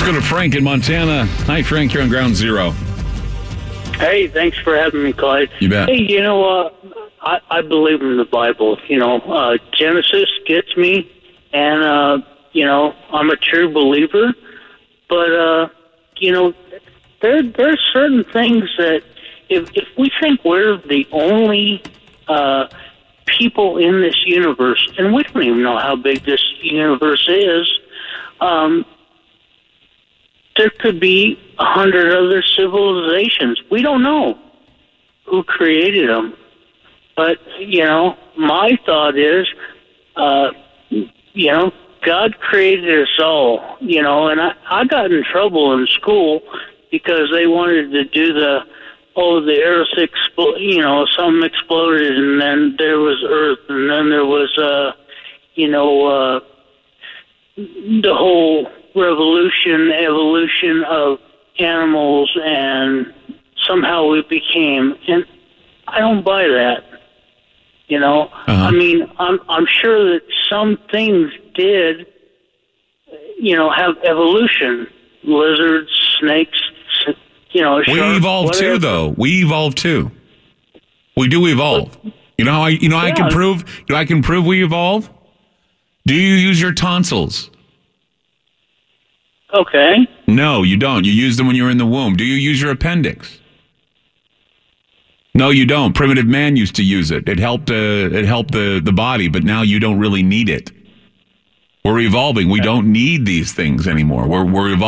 go to Frank in Montana. Hi, Frank. You're on Ground Zero. Hey, thanks for having me, Clyde. You bet. Hey, I believe in the Bible. Genesis gets me, and, I'm a true believer. But, there's certain things that if we think we're the only people in this universe, and we don't even know how big this universe is, there could be 100 other civilizations. We don't know who created them. But, my thought is, God created us all, and I got in trouble in school because they wanted to do the earth something exploded, and then there was Earth, and then there was, the whole evolution of animals, and somehow we became, and I don't buy that. I mean, I'm sure that some things did, have evolution. Lizards, snakes, sharks, we evolved whatever. too, though. We evolved too. We do evolve. I can prove. I can prove we evolve. Do you use your tonsils? Okay. No, you don't. You used them when you were in the womb. Do you use your appendix? No, you don't. Primitive man used to use it. It helped the body, but now you don't really need it. We're evolving. We don't need these things anymore. We're evolving.